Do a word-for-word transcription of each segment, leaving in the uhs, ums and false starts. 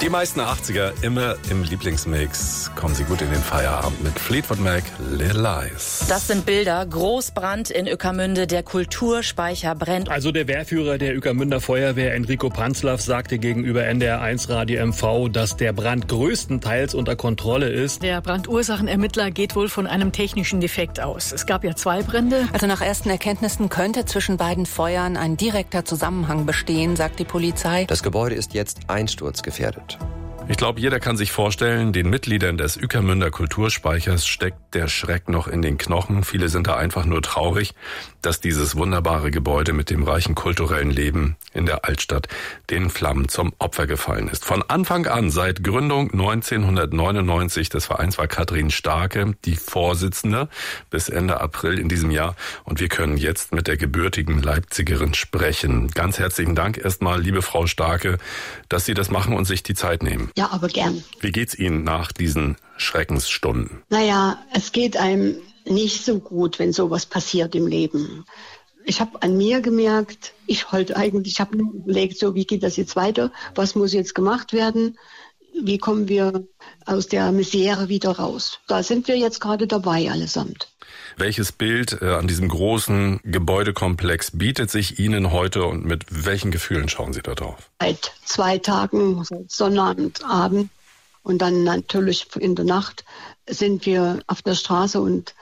Die meisten achtziger immer im Lieblingsmix. Kommen Sie gut in den Feierabend mit Fleetwood Mac, Little Lies. Das sind Bilder. Großbrand in Ueckermünde. Der Kulturspeicher brennt. Also der Wehrführer der Ueckermünder Feuerwehr, Enrico Panzlaff, sagte gegenüber N D R eins Radio M V, dass der Brand größtenteils unter Kontrolle ist. Der Brandursachenermittler geht wohl von einem technischen Defekt aus. Es gab ja zwei Brände. Also nach ersten Erkenntnissen könnte zwischen beiden Feuern ein direkter Zusammenhang bestehen, sagt die Polizei. Das Gebäude ist jetzt einsturzgefährdet. Ich glaube, jeder kann sich vorstellen, den Mitgliedern des Ueckermünder Kulturspeichers steckt der Schreck noch in den Knochen. Viele sind da einfach nur traurig, dass dieses wunderbare Gebäude mit dem reichen kulturellen Leben in der Altstadt den Flammen zum Opfer gefallen ist. Von Anfang an, seit Gründung neunzehnhundertneunundneunzig des Vereins, war Katrin Starke die Vorsitzende bis Ende April in diesem Jahr. Und wir können jetzt mit der gebürtigen Leipzigerin sprechen. Ganz herzlichen Dank erstmal, liebe Frau Starke, dass Sie das machen und sich die Zeit nehmen. Ja, aber gern. Wie geht's Ihnen nach diesen Schreckensstunden? Naja, es geht einem nicht so gut, wenn sowas passiert im Leben. Ich habe an mir gemerkt, ich wollte eigentlich, ich habe nur überlegt, so wie geht das jetzt weiter? Was muss jetzt gemacht werden? Wie kommen wir aus der Misere wieder raus? Da sind wir jetzt gerade dabei allesamt. Welches Bild äh, an diesem großen Gebäudekomplex bietet sich Ihnen heute und mit welchen Gefühlen schauen Sie da drauf? Seit zwei Tagen, seit Sonnabend, Abend und dann natürlich in der Nacht sind wir auf der Straße und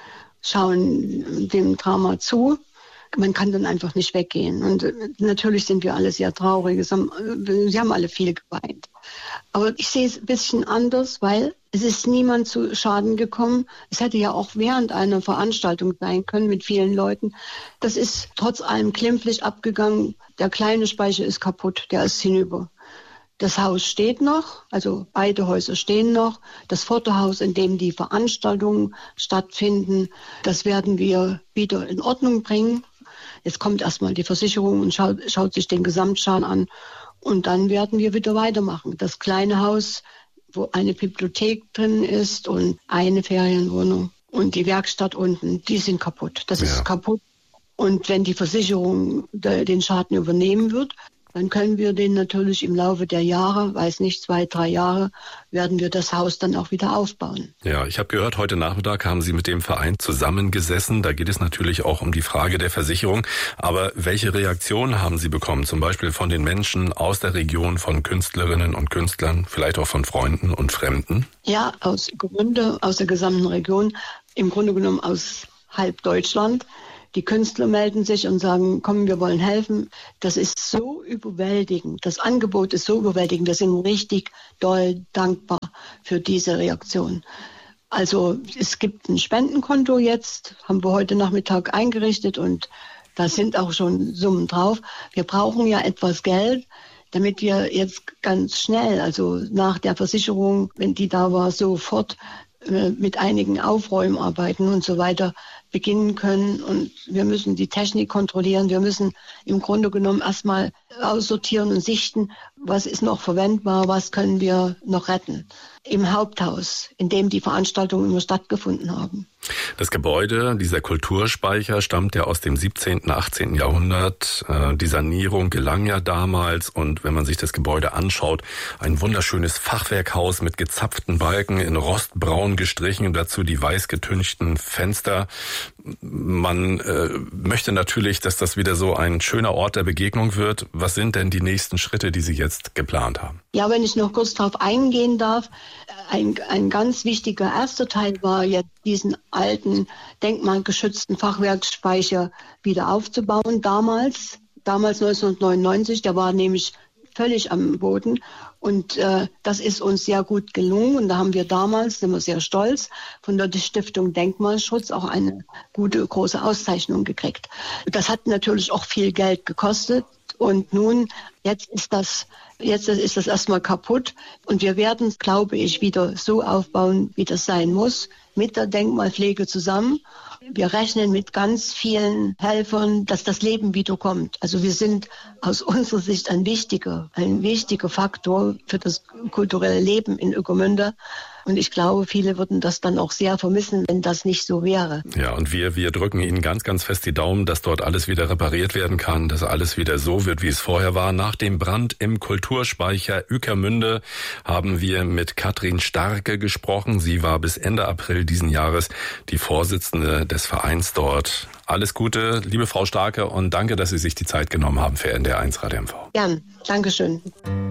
schauen dem Drama zu. Man kann dann einfach nicht weggehen. Und natürlich sind wir alle sehr traurig. Sie haben, sie haben alle viel geweint. Aber ich sehe es ein bisschen anders, weil es ist niemand zu Schaden gekommen. Es hätte ja auch während einer Veranstaltung sein können mit vielen Leuten. Das ist trotz allem glimpflich abgegangen. Der kleine Speicher ist kaputt, der ist hinüber. Das Haus steht noch, also beide Häuser stehen noch. Das Vorderhaus, in dem die Veranstaltungen stattfinden, das werden wir wieder in Ordnung bringen. Jetzt kommt erstmal die Versicherung und schaut, schaut sich den Gesamtschaden an. Und dann werden wir wieder weitermachen. Das kleine Haus, wo eine Bibliothek drin ist und eine Ferienwohnung und die Werkstatt unten, die sind kaputt. Das ja. ist kaputt. Und wenn die Versicherung den Schaden übernehmen wird, dann können wir den natürlich im Laufe der Jahre, weiß nicht, zwei, drei Jahre, werden wir das Haus dann auch wieder aufbauen. Ja, ich habe gehört, heute Nachmittag haben Sie mit dem Verein zusammengesessen. Da geht es natürlich auch um die Frage der Versicherung. Aber welche Reaktionen haben Sie bekommen? Zum Beispiel von den Menschen aus der Region, von Künstlerinnen und Künstlern, vielleicht auch von Freunden und Fremden? Ja, aus Gründe, aus der gesamten Region, im Grunde genommen aus halb Deutschland. Die Künstler melden sich und sagen, komm, wir wollen helfen. Das ist so überwältigend. Das Angebot ist so überwältigend. Wir sind richtig doll dankbar für diese Reaktion. Also es gibt ein Spendenkonto jetzt, haben wir heute Nachmittag eingerichtet und da sind auch schon Summen drauf. Wir brauchen ja etwas Geld, damit wir jetzt ganz schnell, also nach der Versicherung, wenn die da war, sofort äh, mit einigen Aufräumarbeiten und so weiter beginnen können. Und wir müssen die Technik kontrollieren. Wir müssen im Grunde genommen erstmal aussortieren und sichten, was ist noch verwendbar, was können wir noch retten. Im Haupthaus, in dem die Veranstaltungen immer stattgefunden haben. Das Gebäude, dieser Kulturspeicher, stammt ja aus dem siebzehnten, achtzehnten Jahrhundert. Die Sanierung gelang ja damals und wenn man sich das Gebäude anschaut, ein wunderschönes Fachwerkhaus mit gezapften Balken in rostbraun gestrichen und dazu die weiß getünchten Fenster. Man äh, möchte natürlich, dass das wieder so ein schöner Ort der Begegnung wird. Was sind denn die nächsten Schritte, die Sie jetzt geplant haben? Ja, wenn ich noch kurz darauf eingehen darf, ein, ein ganz wichtiger erster Teil war jetzt diesen alten denkmalgeschützten Fachwerkspeicher wieder aufzubauen. Damals, damals neunzehnhundertneunundneunzig, der war nämlich völlig am Boden und äh, das ist uns sehr gut gelungen und da haben wir damals, sind wir sehr stolz, von der Stiftung Denkmalschutz auch eine gute, große Auszeichnung gekriegt. Das hat natürlich auch viel Geld gekostet und nun, jetzt ist das, jetzt ist das erstmal kaputt und wir werden, glaube ich, wieder so aufbauen, wie das sein muss, mit der Denkmalpflege zusammen. wir rechnen mit ganz vielen Helfern, dass das Leben wiederkommt. Also wir sind aus unserer Sicht ein wichtiger, ein wichtiger Faktor für das kulturelle Leben in Ueckermünde. Und ich glaube, viele würden das dann auch sehr vermissen, wenn das nicht so wäre. Ja, und wir, wir drücken Ihnen ganz, ganz fest die Daumen, dass dort alles wieder repariert werden kann, dass alles wieder so wird, wie es vorher war. Nach dem Brand im Kulturspeicher Ueckermünde haben wir mit Katrin Starke gesprochen. Sie war bis Ende April diesen Jahres die Vorsitzende des Vereins dort. Alles Gute, liebe Frau Starke, und danke, dass Sie sich die Zeit genommen haben für N D R eins Radio M V. Gern, Dankeschön.